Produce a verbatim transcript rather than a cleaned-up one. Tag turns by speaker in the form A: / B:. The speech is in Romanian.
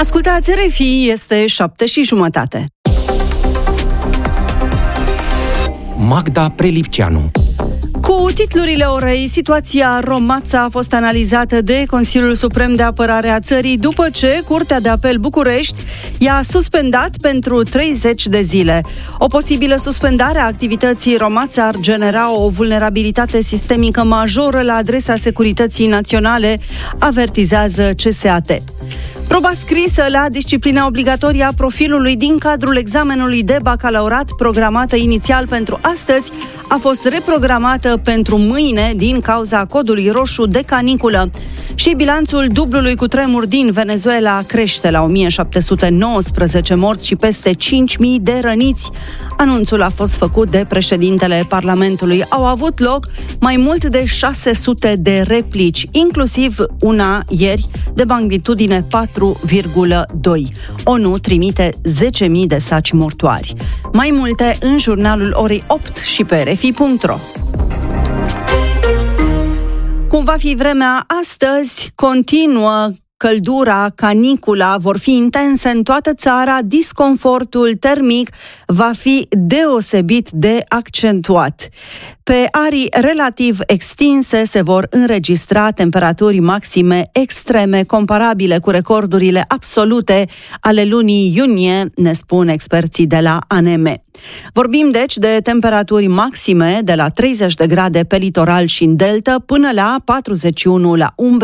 A: Ascultați R F I, este șapte și jumătate.
B: Magda Prelipceanu.
A: Cu titlurile orei, situația Romața a fost analizată de Consiliul Suprem de Apărare a țării după ce Curtea de Apel București i-a suspendat pentru treizeci de zile. O posibilă suspendare a activității Romața ar genera o vulnerabilitate sistemică majoră la adresa securității naționale, avertizează C S A T. Proba scrisă la disciplina obligatorie a profilului din cadrul examenului de bacalaureat, programată inițial pentru astăzi, a fost reprogramată pentru mâine din cauza codului roșu de caniculă. Și bilanțul dublului cutremur din Venezuela crește la o mie șapte sute nouăsprezece morți și peste cinci mii de răniți. Anunțul a fost făcut de președintele Parlamentului. Au avut loc mai mult de șase sute de replici, inclusiv una ieri de magnitudine patru virgulă doi. ONU trimite zece mii de saci mortuari. Mai multe în jurnalul orei opt și pe R F I punct ro. Cum va fi vremea astăzi, continuă căldura, canicula, vor fi intense în toată țara, disconfortul termic va fi deosebit de accentuat. Pe arii relativ extinse se vor înregistra temperaturi maxime extreme, comparabile cu recordurile absolute ale lunii iunie, ne spun experții de la A N M. Vorbim deci de temperaturi maxime de la treizeci de grade pe litoral și în delta până la patruzeci și unu la umbră